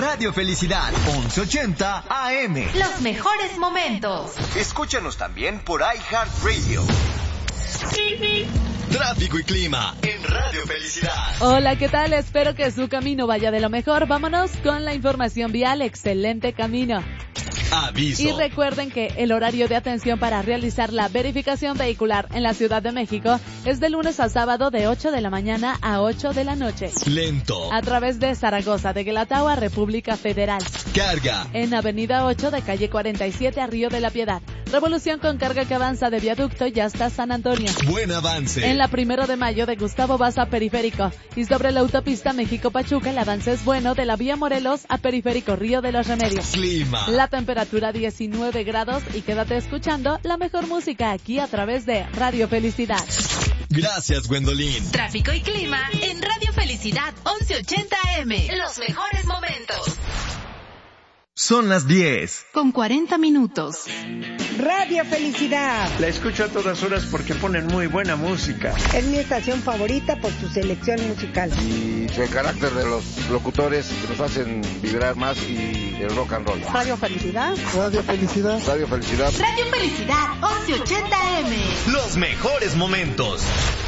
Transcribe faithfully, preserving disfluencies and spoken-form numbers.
Radio Felicidad, once ochenta A M. Los mejores momentos. Escúchanos también por iHeartRadio. Tráfico y clima en Radio Felicidad. Hola, ¿qué tal? Espero que su camino vaya de lo mejor. Vámonos con la información vial. Excelente camino. Aviso. Y recuerden que el horario de atención para realizar la verificación vehicular en la Ciudad de México es de lunes a sábado de ocho de la mañana a ocho de la noche. Lento. A través de Zaragoza de Guelatao a República Federal. Carga. En Avenida ocho de calle cuarenta y siete a Río de la Piedad. Revolución con carga que avanza de Viaducto y hasta San Antonio. Buen avance. En la Primero de Mayo de Gustavo Vaz a Periférico. Y sobre la autopista México-Pachuca el avance es bueno de la vía Morelos a Periférico Río de los Remedios. Clima. La temperatura diecinueve grados y quédate escuchando la mejor música aquí a través de Radio Felicidad. Gracias, Gwendolyn. Tráfico y clima en Radio Felicidad once ochenta A M. Los mejores momentos. Son las diez. Con cuarenta minutos. Radio Felicidad. La escucho a todas horas porque ponen muy buena música. Es mi estación favorita por su selección musical. Y el carácter de los locutores que nos hacen vibrar más y el rock and roll. Radio Felicidad. Radio Felicidad. Radio Felicidad. Radio Felicidad once ochenta A M. Los mejores momentos.